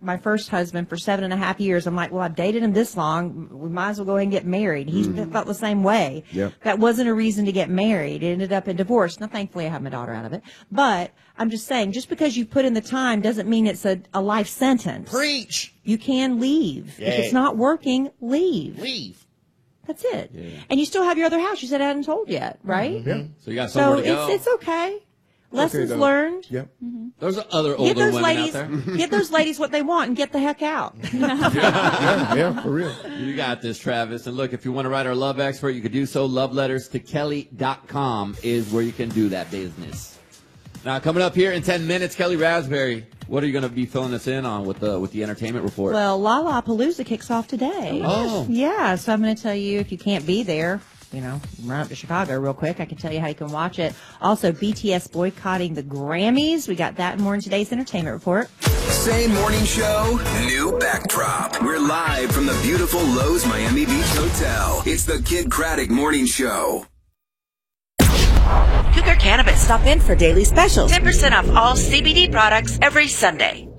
my first husband for 7.5 years. I'm like, well, I've dated him this long. We might as well go ahead and get married. He felt the same way. Yep. That wasn't a reason to get married. It ended up in divorce. Now, thankfully, I have my daughter out of it. But I'm just saying, just because you put in the time doesn't mean it's a life sentence. Preach. You can leave. Yeah. If it's not working, leave. Leave. That's it. Yeah. And you still have your other house. You said I hadn't told yet, right? Yeah. So you got somewhere to go. So it's okay. Lessons learned. Yep. There's other older women ladies, out there. Get those ladies what they want and get the heck out. Yeah, for real. You got this, Travis. And look, if you want to write our love expert, you could do so. Loveletterstokelly.com is where you can do that business. Now, coming up here in 10 minutes, Kelly Raspberry, what are you going to be filling us in on with the entertainment report? Well, Lollapalooza kicks off today. Oh. Yeah, so I'm going to tell you, if you can't be there, run up to Chicago real quick. I can tell you how you can watch it. Also, BTS boycotting the Grammys. We got that and more in today's entertainment report. Same morning show, new backdrop. We're live from the beautiful Lowe's Miami Beach Hotel. It's the Kid Craddock Morning Show. Cougar Cannabis. Stop in for daily specials. 10% off all CBD products every Sunday.